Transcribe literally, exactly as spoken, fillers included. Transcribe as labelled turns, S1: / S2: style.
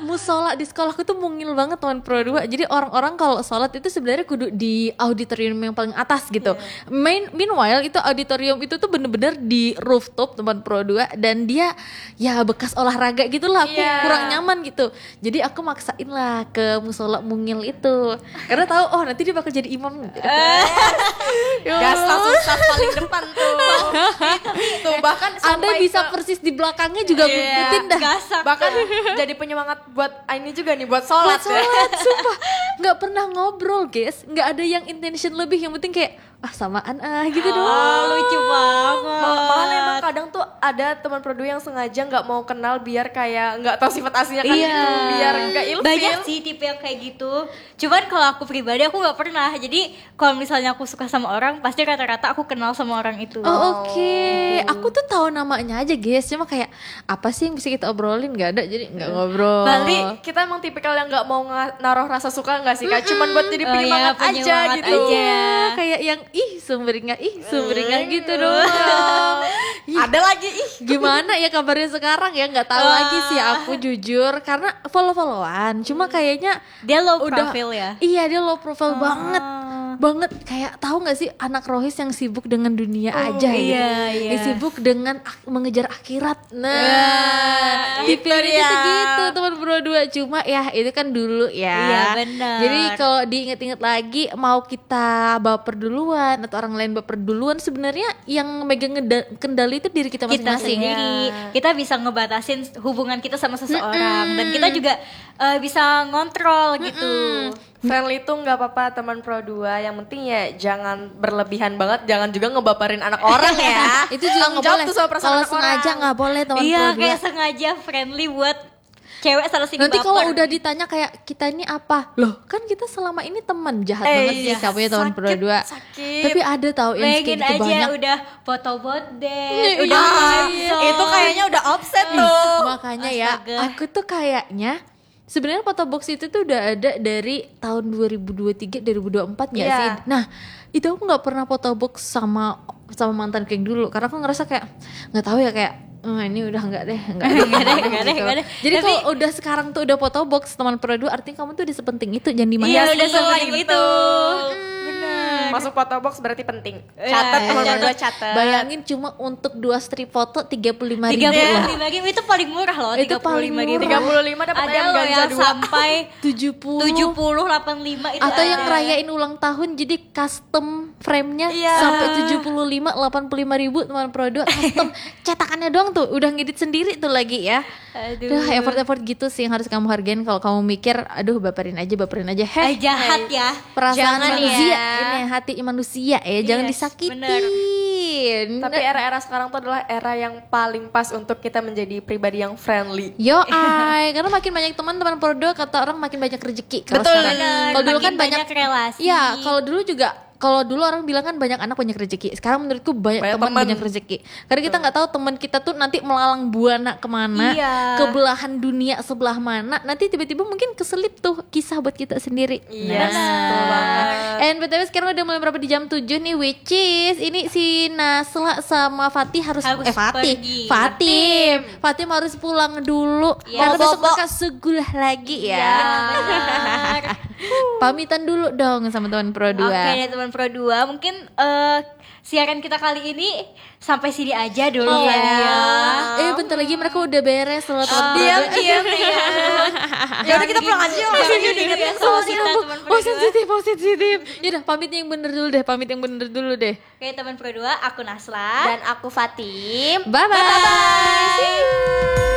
S1: musola di sekolahku tuh mungil banget teman Pro dua. Jadi orang-orang kalau sholat itu sebenarnya kudu di auditorium yang paling atas gitu. Yeah. Main meanwhile itu auditorium itu tuh bener-bener di rooftop teman Pro dua dan dia ya bekas olahraga gitu lah. Aku yeah. kurang nyaman gitu. Jadi aku maksain lah ke musola mungil itu. Karena tahu oh nanti dia bakal jadi imam.
S2: Gas langsung start paling depan tuh. Tuh bahkan
S1: Anda bisa ke... persis di belakangnya juga
S2: yeah.
S1: ngikutin dah.
S2: Gasak bahkan jadi penyemangat buat ini juga nih buat sholat.
S1: Buat sholat, ya. Sumpah nggak pernah ngobrol guys, nggak ada yang intention lebih, yang penting kayak ah samaan ah gitu doang.
S2: Oh, lucu banget. Malah emang kadang tuh ada teman Pro dua yang sengaja nggak mau kenal biar kayak nggak tahu sifat aslinya kan,
S1: iya.
S2: gitu, biar nggak ilfil.
S3: Banyak sih tipe yang kayak gitu. Cuman kalau aku pribadi aku nggak pernah. Jadi kalau misalnya aku suka sama orang, pasti rata-rata aku kenal sama orang itu.
S1: Oh oke, okay. Aku tuh tahu namanya aja guys. Cuma kayak apa sih yang bisa kita obrolin, nggak ada, jadi nggak ngobrol.
S2: Bali kita emang tipikal yang nggak mau ng- naruh rasa suka nggak sih kak? Mm-hmm. Cuman buat jadi penyemangat
S3: oh, iya,
S2: aja gitu.
S1: Aja. Kayak yang ih sumringah, ih sumringah mm. gitu doang.
S2: Ada lagi ih.
S1: Gimana ya kabarnya sekarang ya, nggak tahu lagi sih aku jujur karena follow-followan. Cuma kayaknya
S3: dia low
S1: udah,
S3: profile ya.
S1: Iya dia low profile uh. banget. banget kayak tahu nggak sih anak rohis yang sibuk dengan dunia
S3: oh,
S1: aja
S3: iya,
S1: gitu,
S3: iya.
S1: yang sibuk dengan ak- mengejar akhirat. Nah, tipe itu tuh gitu teman Pro dua. Cuma ya itu kan dulu ya.
S3: Iya benar.
S1: Jadi kalau diinget-inget lagi mau kita baper duluan atau orang lain baper duluan, sebenarnya yang megang ngeda- kendali itu diri kita masing-masing.
S3: Kita sendiri. Ya. Kita bisa ngebatasin hubungan kita sama seseorang. Mm-mm. Dan kita juga uh, bisa ngontrol gitu. Mm-mm.
S2: Friendly itu nggak apa-apa teman Pro dua, yang penting ya jangan berlebihan banget, jangan juga ngebaperin anak orang ya.
S1: Itu juga nggak boleh. Kalau sengaja nggak boleh teman
S3: iya,
S1: Pro dua.
S3: Iya kayak sengaja friendly buat cewek salah sini
S1: nanti
S3: baper.
S1: Kalau udah ditanya kayak kita ini apa, loh kan kita selama ini teman, jahat eh, banget sih kamu ya teman Pro dua.
S2: Sakit.
S1: Tapi ada tahu yang kayak gitu
S3: aja
S1: banyak.
S3: Udah foto botdet,
S1: iya,
S3: udah
S2: iya. Itu kayaknya udah offset tuh.
S1: Makanya ya, aku tuh kayaknya sebenarnya foto box itu tuh udah ada dari tahun dua ribu dua puluh tiga dua ribu dua puluh empat nggak yeah. sih? Nah itu aku nggak pernah foto box sama sama mantan kayak dulu karena aku ngerasa kayak nggak tahu ya kayak oh, ini udah nggak deh nggak deh nggak deh nggak deh nggak deh. Jadi kalau udah sekarang tuh udah foto box teman Pro dua, artinya kamu tuh udah sepenting itu, jangan dimakan.
S3: Iya udah sepenting itu.
S2: Masuk foto box berarti penting. Catat teman Pro dua, catat.
S1: Bayangin cuma untuk dua strip foto tiga puluh lima ribu.
S3: tiga puluh lima ribu itu paling murah loh.
S1: Itu paling murah.
S2: tiga puluh lima dapat ayam ganja dua.
S3: Sampai
S1: tujuh puluh
S3: tujuh puluh delapan puluh lima itu.
S1: Atau
S3: ada.
S1: yang ngerayain ulang tahun jadi custom frame-nya
S2: yeah.
S1: sampai tujuh puluh lima delapan puluh lima ribu teman Pro dua, custom cetakannya doang tuh udah ngedit sendiri tuh lagi ya. Aduh. Duh, effort-effort gitu sih yang harus kamu hargain. Kalau kamu mikir aduh baperin aja baperin aja heh,
S3: jahat ya
S1: perasaan
S3: jangan
S1: manusia
S3: ya.
S1: Ini hati manusia ya, jangan yes, disakitin. Bener.
S2: Tapi era-era sekarang tuh adalah era yang paling pas untuk kita menjadi pribadi yang friendly.
S1: Yo ay, karena makin banyak teman-teman Pro dua, kata orang makin banyak rezeki.
S2: Betul.
S1: Kalau dulu kan banyak,
S3: banyak relasi.
S1: Iya, kalau dulu juga kalau dulu orang bilang kan banyak anak banyak rezeki. Sekarang menurutku banyak, banyak teman banyak rezeki. Karena kita nggak tahu teman kita tuh nanti melalang buana kemana,
S3: iya.
S1: ke belahan dunia sebelah mana. Nanti tiba-tiba mungkin keselip tuh kisah buat kita sendiri.
S2: Yes,
S1: nah. And btw sekarang udah mulai berapa di jam tujuh nih, which is ini si Nasla sama Fatih harus,
S3: harus
S1: eh Fatih,
S3: pergi.
S1: Fatim, Fatim harus pulang dulu.
S3: Ya,
S1: karena besok mereka segulah lagi ya.
S3: ya
S1: Pamitan dulu dong sama teman Pro dua.
S3: Oke okay, teman Pro dua, mungkin uh, siaran kita kali ini sampai sini aja dulu oh, ya.
S1: Eh bentar lagi mereka udah beres loh teman Pro dua.
S3: Diam diam diam.
S2: Ya udah kita pulang aja.
S3: Sama kita teman Pro dua.
S1: Oh sensitif, oh sensitif. Yaudah pamit yang bener dulu deh, pamit yang bener dulu deh.
S3: Oke okay, teman Pro dua, aku Nasla
S2: dan aku Fatim.
S1: Bye bye. Bye bye. See you.